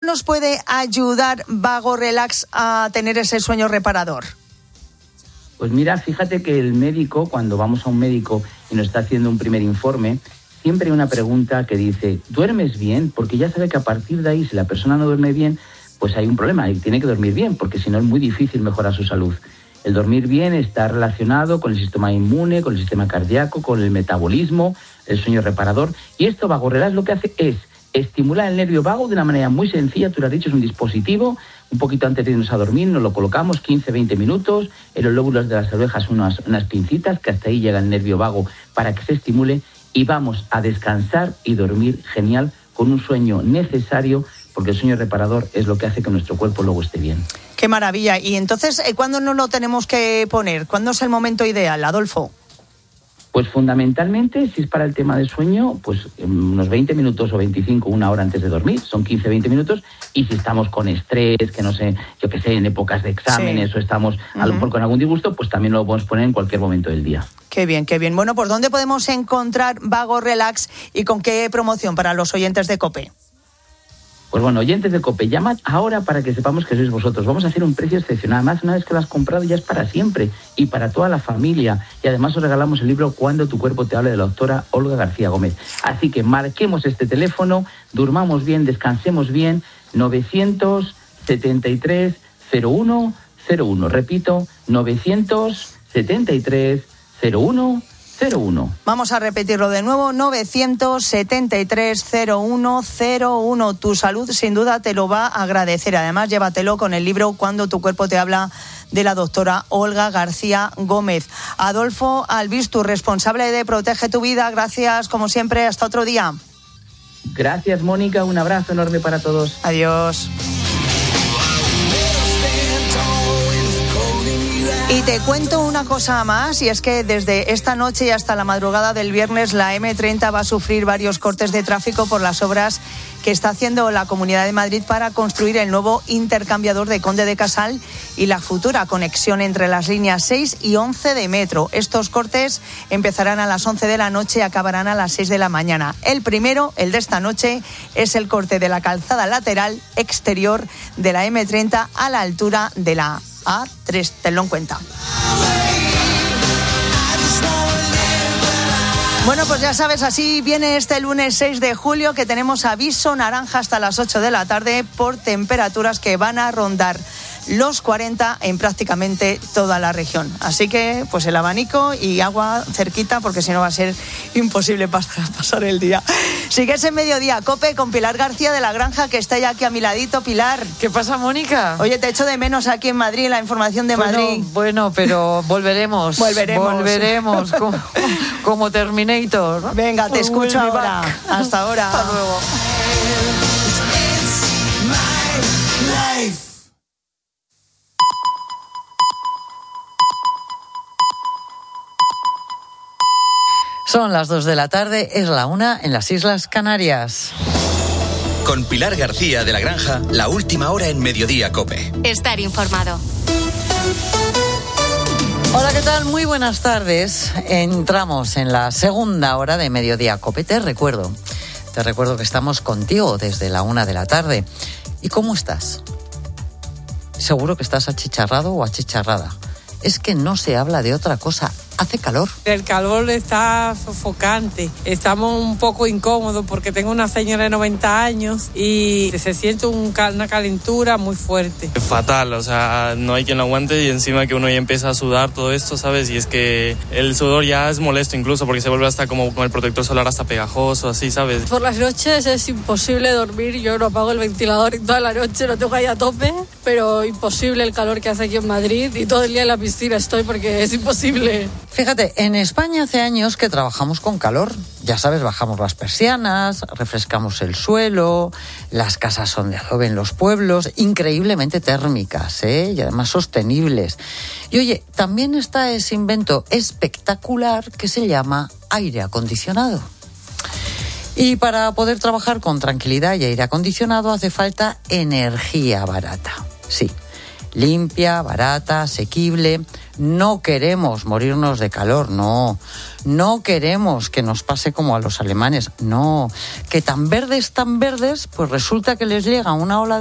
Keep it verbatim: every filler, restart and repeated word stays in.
nos puede ayudar Vago Relax a tener ese sueño reparador? Pues mira, fíjate que el médico, cuando vamos a un médico y nos está haciendo un primer informe, siempre hay una pregunta que dice, ¿duermes bien? Porque ya sabe que a partir de ahí, si la persona no duerme bien, pues hay un problema y tiene que dormir bien, porque si no es muy difícil mejorar su salud. El dormir bien está relacionado con el sistema inmune, con el sistema cardíaco, con el metabolismo, el sueño reparador. Y esto Vago Relax lo que hace es estimular el nervio vago de una manera muy sencilla. Tú lo has dicho, es un dispositivo. Un poquito antes de irnos a dormir nos lo colocamos quince a veinte minutos. En los lóbulos de las orejas unas, unas pincitas, que hasta ahí llega el nervio vago para que se estimule. Y vamos a descansar y dormir genial con un sueño necesario, porque el sueño reparador es lo que hace que nuestro cuerpo luego esté bien. ¡Qué maravilla! Y entonces, ¿cuándo nos lo tenemos que poner? ¿Cuándo es el momento ideal, Adolfo? Pues fundamentalmente, si es para el tema del sueño, pues unos veinte minutos o veinticinco, una hora antes de dormir, son quince a veinte minutos, y si estamos con estrés, que no sé, yo qué sé, en épocas de exámenes, sí, o estamos uh-huh. a lo mejor con algún disgusto, pues también lo podemos poner en cualquier momento del día. Qué bien, qué bien. Bueno, pues ¿dónde podemos encontrar Vago Relax y con qué promoción para los oyentes de COPE? Pues bueno, oyentes de COPE, llamad ahora para que sepamos que sois vosotros. Vamos a hacer un precio excepcional. Además, una vez que lo has comprado ya es para siempre y para toda la familia. Y además os regalamos el libro Cuando tu cuerpo te hable, de la doctora Olga García Gómez. Así que marquemos este teléfono, durmamos bien, descansemos bien, novecientos setenta y tres cero uno cero uno. Repito, novecientos setenta y tres cero uno cero uno. Vamos a repetirlo de nuevo, novecientos setenta y tres cero uno cero uno. Tu salud sin duda te lo va a agradecer. Además, llévatelo con el libro Cuando tu cuerpo te habla, de la doctora Olga García Gómez. Adolfo Albistur, responsable de Protege tu Vida, gracias como siempre, hasta otro día. Gracias, Mónica, un abrazo enorme para todos. Adiós. Y te cuento una cosa más, y es que desde esta noche y hasta la madrugada del viernes la eme treinta va a sufrir varios cortes de tráfico por las obras que está haciendo la Comunidad de Madrid para construir el nuevo intercambiador de Conde de Casal y la futura conexión entre las líneas seis y once de metro. Estos cortes empezarán a las once de la noche y acabarán a las seis de la mañana. El primero, el de esta noche, es el corte de la calzada lateral exterior de la eme treinta a la altura de la A tres, tenlo en cuenta. Bueno, pues ya sabes, así viene este lunes seis de julio, que tenemos aviso naranja hasta las ocho de la tarde por temperaturas que van a rondar los cuarenta en prácticamente toda la región. Así que, pues el abanico y agua cerquita, porque si no va a ser imposible pasar, pasar el día. Sigues en Mediodía COPE con Pilar García de La Granja, que está ya aquí a mi ladito. Pilar. ¿Qué pasa, Mónica? Oye, te echo de menos aquí en Madrid, la información de bueno, Madrid. Bueno, pero volveremos. volveremos. Volveremos como, como Terminator, ¿no? Venga, te escucho ahora. Hasta ahora. Hasta luego. Son las dos de la tarde, es la una en las Islas Canarias. Con Pilar García de La Granja, la última hora en Mediodía COPE. Estar informado. Hola, ¿qué tal? Muy buenas tardes. Entramos en la segunda hora de Mediodía COPE. Te recuerdo, te recuerdo que estamos contigo desde la una de la tarde. ¿Y cómo estás? Seguro que estás achicharrado o achicharrada. Es que no se habla de otra cosa. Hace calor. El calor está sofocante. Estamos un poco incómodos porque tengo una señora de noventa años y se siente un, una calentura muy fuerte. Es fatal, o sea, no hay quien lo aguante y encima que uno ya empieza a sudar todo esto, ¿sabes? Y es que el sudor ya es molesto incluso porque se vuelve hasta como con el protector solar hasta pegajoso, así, ¿sabes? Por las noches es imposible dormir. Yo no apago el ventilador y toda la noche lo tengo ahí a tope, pero imposible el calor que hace aquí en Madrid y todo el día en la piscina estoy porque es imposible. Fíjate, en España hace años que trabajamos con calor. Ya sabes, bajamos las persianas, refrescamos el suelo, las casas son de adobe en los pueblos, increíblemente térmicas, ¿eh? Y además sostenibles. Y oye, también está ese invento espectacular que se llama aire acondicionado. Y para poder trabajar con tranquilidad y aire acondicionado hace falta energía barata. Sí, limpia, barata, asequible. No queremos morirnos de calor, no. No queremos que nos pase como a los alemanes, no. Que tan verdes, tan verdes, pues resulta que les llega una ola